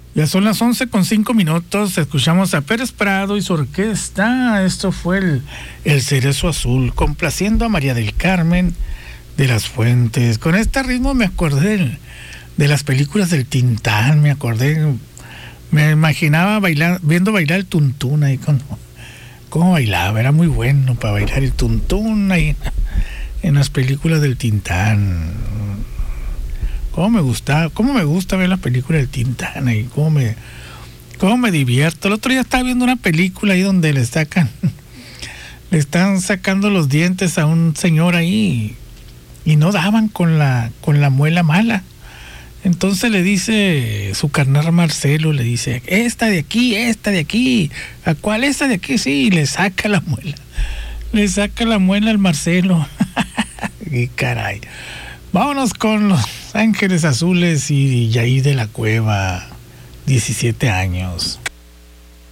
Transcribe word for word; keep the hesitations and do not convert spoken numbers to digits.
Ya son las once con cinco minutos, escuchamos a Pérez Prado y su orquesta. Esto fue el, el Cerezo Azul, complaciendo a María del Carmen de las Fuentes. Con este ritmo me acordé del, de las películas del Tintán, me acordé, me imaginaba bailar, viendo bailar el tuntún ahí, con, cómo bailaba, era muy bueno para bailar el tuntún ahí en las películas del Tintán. Cómo me gusta, cómo me gusta ver las películas del Tintán ahí, cómo me, cómo me divierto. El otro día estaba viendo una película ahí donde le sacan, le están sacando los dientes a un señor ahí y no daban con la, con la muela mala. Entonces le dice su carnal Marcelo, le dice, esta de aquí, esta de aquí, ¿a cuál esta de aquí? Sí, y le saca la muela, le saca la muela al Marcelo. ¡Qué caray! Vámonos con Los Ángeles Azules y Yair de la Cueva, diecisiete años.